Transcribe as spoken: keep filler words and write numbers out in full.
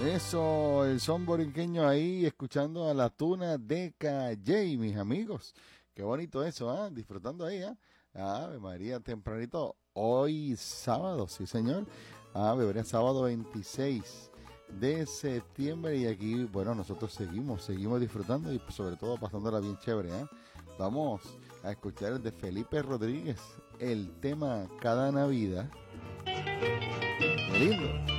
Eso, el son borinqueño ahí escuchando a la tuna de Calle, mis amigos. Qué bonito eso, ¿ah? ¿eh? Disfrutando ahí, ¿ah? ¿eh? Ave María, tempranito. Hoy sábado, sí señor. Ave María, sábado veintiséis de septiembre. Y aquí, bueno, nosotros seguimos, seguimos disfrutando y sobre todo pasándola bien chévere, ¿ah? ¿eh? Vamos a escuchar el de Felipe Rodríguez, el tema Cada Navidad. Qué lindo.